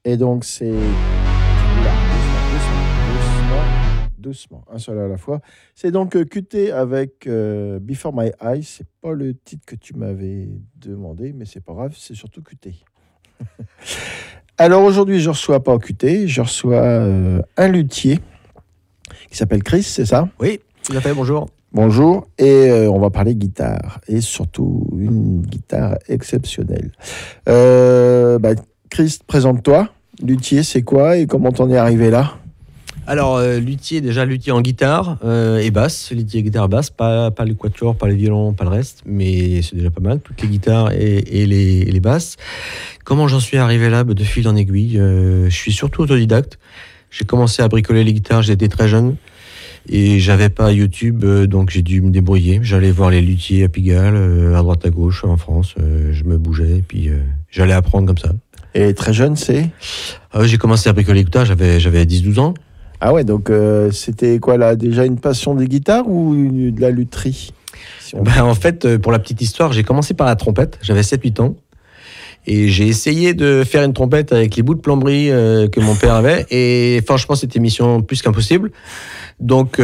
Et donc, c'est... Oula, doucement, un seul à la fois. C'est donc QT avec Before My Eyes. C'est pas le titre que tu m'avais demandé, mais c'est pas grave, c'est surtout QT. Alors aujourd'hui, je reçois pas QT, je reçois un luthier qui s'appelle Chris, c'est ça? Oui, tout à fait, bonjour. Bonjour, et on va parler guitare, et surtout une guitare exceptionnelle. Chris, présente-toi. Luthier, c'est quoi et comment t'en es arrivé là? Alors, luthier en guitare et basse, luthier guitare basse, pas les quatuors, pas les violons, pas le reste, mais c'est déjà pas mal, toutes les guitares et les basses. Comment j'en suis arrivé là? De fil en aiguille, je suis surtout autodidacte. J'ai commencé à bricoler les guitares, j'étais très jeune. Et j'avais pas YouTube, donc j'ai dû me débrouiller. J'allais voir les luthiers à Pigalle, à droite à gauche, en France. Je me bougeais, et puis j'allais apprendre comme ça. Et très jeune, c'est j'ai commencé à bricoler les guitares, j'avais 10-12 ans. Ah ouais, donc c'était quoi là? Déjà une passion des guitares ou de la lutherie? En fait, pour la petite histoire, j'ai commencé par la trompette, j'avais 7-8 ans. Et j'ai essayé de faire une trompette avec les bouts de plomberie que mon père avait. Et franchement, c'était mission plus qu'impossible. Donc,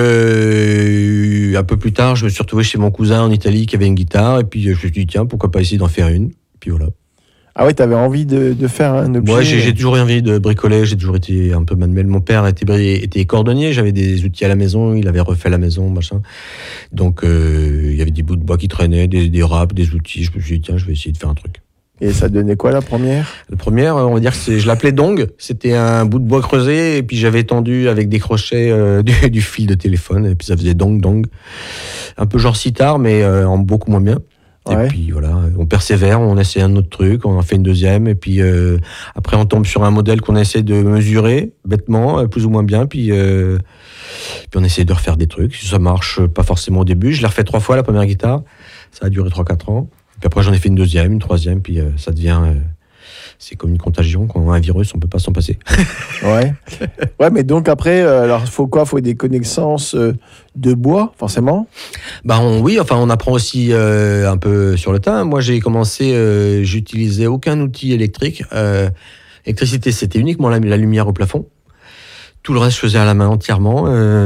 un peu plus tard, je me suis retrouvé chez mon cousin en Italie qui avait une guitare. Et puis, je me suis dit, tiens, pourquoi pas essayer d'en faire une? Puis voilà. Ah ouais, t'avais envie de faire un objet? Moi, j'ai toujours eu envie de bricoler. J'ai toujours été un peu manuel. Mon père était cordonnier. J'avais des outils à la maison. Il avait refait la maison, machin. Donc, il y avait des bouts de bois qui traînaient, des râpes, des outils. Je me suis dit, tiens, je vais essayer de faire un truc. Et ça donnait quoi la première? La première, on va dire que je l'appelais dong. C'était un bout de bois creusé et puis j'avais tendu avec des crochets du fil de téléphone et puis ça faisait dong dong. Un peu genre sitar mais en beaucoup moins bien. Ouais. Et puis voilà, on persévère, on essaie un autre truc, on en fait une deuxième et puis après on tombe sur un modèle qu'on essaie de mesurer bêtement, plus ou moins bien, puis on essaie de refaire des trucs. Si ça marche pas forcément au début, je l'ai refait 3 fois la première guitare, ça a duré 3-4 ans. Puis après, j'en ai fait une deuxième, une troisième, puis ça devient... c'est comme une contagion. Quand on a un virus, on ne peut pas s'en passer. Ouais. Ouais, mais donc après, alors, il faut quoi? Il faut des connaissances de bois, forcément? On apprend aussi un peu sur le tas. Moi, j'ai commencé, j'utilisais aucun outil électrique. L'électricité, c'était uniquement la lumière au plafond. Tout le reste, je faisais à la main entièrement.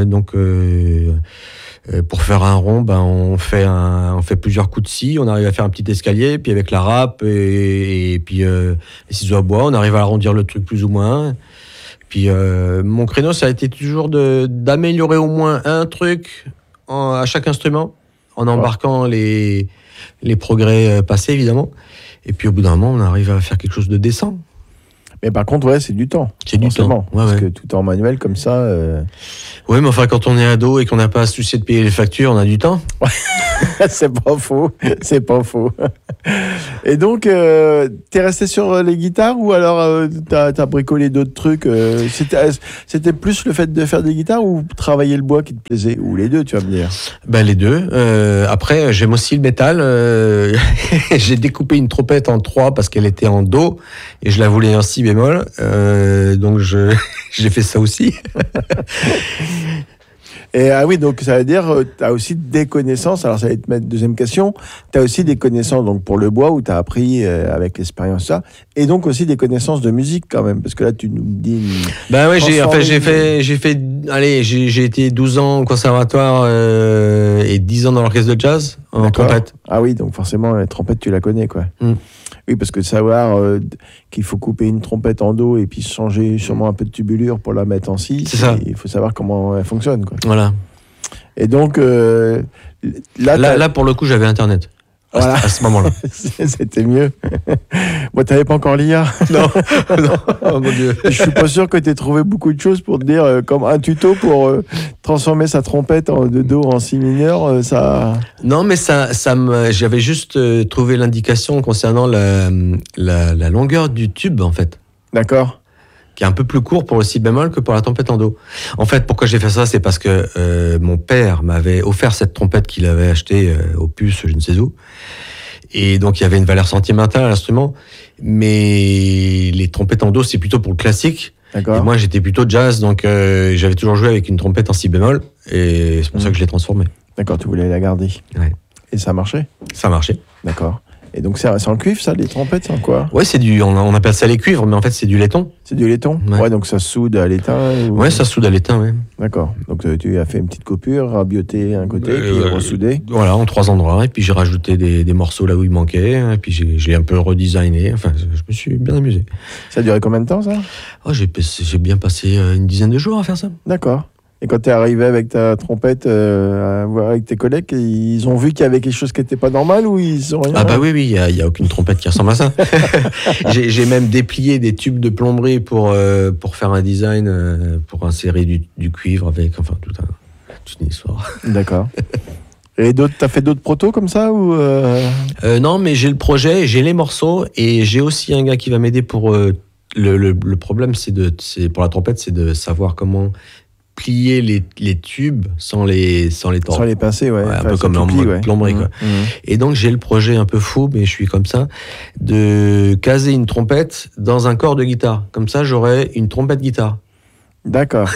Pour faire un rond, on fait plusieurs coups de scie, on arrive à faire un petit escalier, puis avec la râpe et puis les ciseaux à bois, on arrive à arrondir le truc plus ou moins. Puis mon créneau, ça a été toujours d'améliorer au moins un truc à chaque instrument, en embarquant les progrès passés, évidemment. Et puis au bout d'un moment, on arrive à faire quelque chose de décent. Mais par contre, ouais, c'est du temps. C'est du temps. Ouais, parce que tout en manuel comme ça. Oui, mais enfin, quand on est ado et qu'on n'a pas à se soucier de payer les factures, on a du temps. C'est pas faux. C'est pas faux. Et donc, t'es resté sur les guitares ou alors t'as bricolé d'autres trucs? C'était plus le fait de faire des guitares ou travailler le bois qui te plaisait? Ou les deux, tu vas me dire? Les deux. Après, j'aime aussi le métal. J'ai découpé une trompette en 3 parce qu'elle était en do et je la voulais en si bémol. Donc, j'ai fait ça aussi. Et oui, donc ça veut dire tu as aussi des connaissances. Alors ça va être ma deuxième question. Tu as aussi des connaissances donc pour le bois où tu as appris avec l'expérience ça, et donc aussi des connaissances de musique quand même, parce que là tu nous dis. J'ai été 12 ans au conservatoire et 10 ans dans l'orchestre de jazz en trompette. Ah oui, donc forcément la trompette tu la connais quoi. Oui, parce que savoir qu'il faut couper une trompette en do et puis changer sûrement un peu de tubulure pour la mettre en si, il faut savoir comment elle fonctionne, quoi. Voilà. Et donc, là, pour le coup, j'avais Internet. Voilà. À ce moment-là. C'était mieux. Moi, t'avais pas encore l'IA. Non. Oh mon Dieu. Je suis pas sûr que t'aies trouvé beaucoup de choses pour te dire, comme un tuto pour transformer sa trompette de do en si mineur, ça... Non, mais j'avais juste trouvé l'indication concernant la longueur du tube, en fait. D'accord. Qui est un peu plus court pour le si bémol que pour la trompette en do. En fait, pourquoi j'ai fait ça, c'est parce que mon père m'avait offert cette trompette qu'il avait achetée au Puce, je ne sais où. Et donc, il y avait une valeur sentimentale à l'instrument. Mais les trompettes en do, c'est plutôt pour le classique. D'accord. Et moi, j'étais plutôt jazz, donc j'avais toujours joué avec une trompette en si bémol. Et c'est pour ça que je l'ai transformée. D'accord, tu voulais la garder. Ouais. Et ça a marché? Ça a marché. D'accord. Et donc c'est en cuivre ça, les trompettes, c'est en quoi? Ouais, on appelle ça les cuivres, mais en fait c'est du laiton. C'est du laiton? Ouais. Donc ça soude à l'étain Ouais, ça soude à l'étain, ouais. D'accord. Donc tu as fait une petite coupure, rabioté un côté, puis ressoudé. Voilà, en 3 endroits, et puis j'ai rajouté des morceaux là où il manquait, et puis j'ai un peu redesigné, enfin je me suis bien amusé. Ça a duré combien de temps ça? J'ai bien passé une dizaine de jours à faire ça. D'accord. Et quand tu es arrivé avec ta trompette à voir avec tes collègues, ils ont vu qu'il y avait quelque chose qui n'était pas normal ou ils ont rien? Ah bah oui, il y a aucune trompette qui ressemble à ça. J'ai même déplié des tubes de plomberie pour faire un design, pour insérer du cuivre avec, enfin toute une histoire. D'accord. Et t'as fait d'autres protos comme ça ou Non, mais j'ai le projet, j'ai les morceaux et j'ai aussi un gars qui va m'aider pour le problème, c'est pour la trompette, c'est de savoir comment plier les tubes sans les tordre. Sans les pincer, ouais. Un peu comme en mode plomberie, quoi. Et donc, j'ai le projet un peu fou, mais je suis comme ça, de caser une trompette dans un corps de guitare. Comme ça, j'aurai une trompette guitare. D'accord.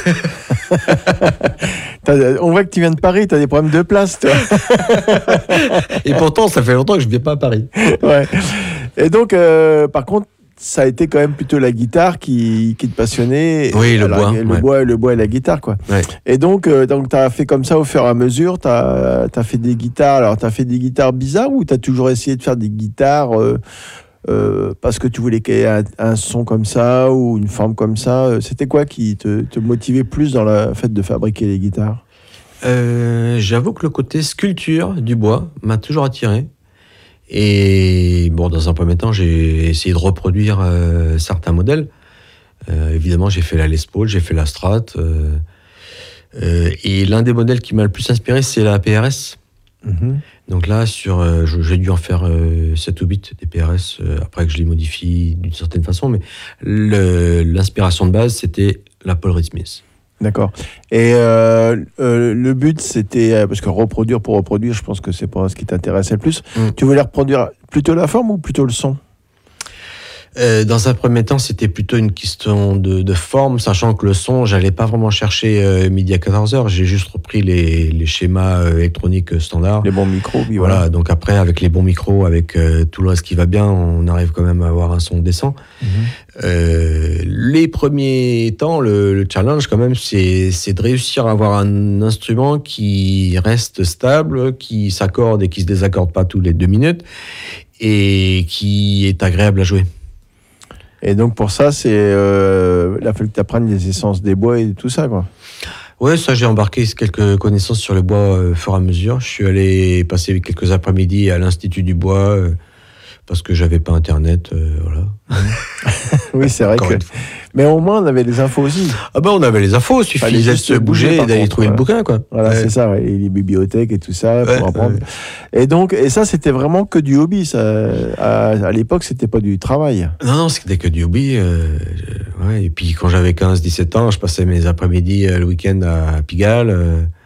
On voit que tu viens de Paris, tu as des problèmes de place, toi. Et pourtant, ça fait longtemps que je ne viens pas à Paris. Ouais. Et donc, par contre, ça a été quand même plutôt la guitare qui te passionnait. Oui, le bois et la guitare, quoi. Ouais. Et donc tu as fait comme ça au fur et à mesure. Tu as fait des guitares. Alors, tu as fait des guitares bizarres ou tu as toujours essayé de faire des guitares parce que tu voulais qu'il y ait un son comme ça ou une forme comme ça? C'était quoi qui te motivait plus dans le fait de fabriquer les guitares? J'avoue que le côté sculpture du bois m'a toujours attiré. Et bon, dans un premier temps, j'ai essayé de reproduire certains modèles. Évidemment, j'ai fait la Les Paul, j'ai fait la Strat. Et l'un des modèles qui m'a le plus inspiré, c'est la PRS. Mm-hmm. Donc là, j'ai dû en faire 7 ou 8 des PRS, après que je les modifie d'une certaine façon. Mais l'inspiration de base, c'était la Paul Reed Smith. D'accord. Et le but, c'était... parce que reproduire pour reproduire, je pense que c'est pas ce qui t'intéressait le plus. Tu voulais reproduire plutôt la forme ou plutôt le son? Dans un premier temps, c'était plutôt une question de forme, sachant que le son, j'allais pas vraiment chercher midi à 14h. J'ai juste repris les schémas électroniques standards. Les bons micros, oui, voilà. Donc après, avec les bons micros, avec tout le reste qui va bien, on arrive quand même à avoir un son décent. Mm-hmm. Les premiers temps, le challenge quand même, c'est de réussir à avoir un instrument qui reste stable, qui s'accorde et qui se désaccorde pas tous les 2 minutes, et qui est agréable à jouer. Et donc pour ça, il a fallu que tu apprennes les essences des bois et tout ça, quoi. Ouais, ça, j'ai embarqué quelques connaissances sur le bois au fur et à mesure. Je suis allé passer quelques après-midi à l'Institut du bois parce que j'avais pas Internet, voilà. Oui, c'est vrai que... Mais au moins, on avait les infos aussi. Ah ben, on avait les infos, il suffisait de se bouger et d'aller trouver le bouquin, quoi. Voilà, c'est ça, et les bibliothèques et tout ça pour apprendre. Et donc, ça, c'était vraiment que du hobby, ça. À l'époque, c'était pas du travail. Non, c'était que du hobby. Et puis, quand j'avais 15-17 ans, je passais mes après-midi le week-end à Pigalle.